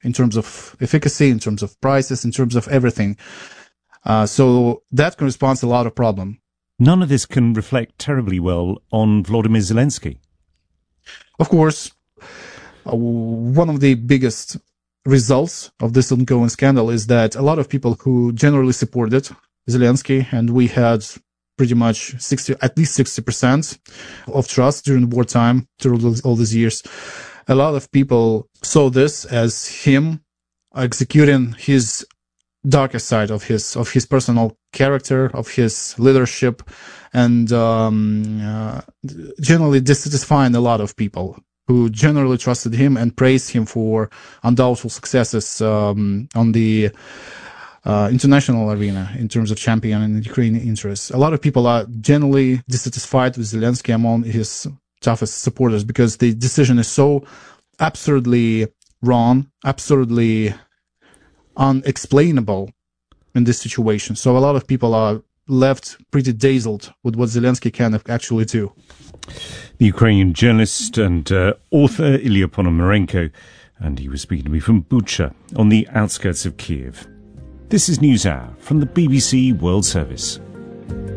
in terms of efficacy, in terms of prices, in terms of everything. So that corresponds to a lot of problem. None of this can reflect terribly well on Volodymyr Zelensky. Of course, one of the biggest results of this ongoing scandal is that a lot of people who generally supported Zelensky, and we had pretty much at least 60% of trust during wartime, through all these years. A lot of people saw this as him executing his darker side of his personal character, of his leadership, and generally dissatisfying a lot of people who generally trusted him and praised him for undoubtful successes on the international arena in terms of championing Ukrainian interests. A lot of people are generally dissatisfied with Zelensky among his toughest supporters because the decision is so absurdly wrong, absurdly unexplainable in this situation. So a lot of people are left pretty dazzled with what Zelensky can actually do. The Ukrainian journalist and author Ilya Ponomarenko, and he was speaking to me from Bucha on the outskirts of Kiev. This is NewsHour from the BBC World Service.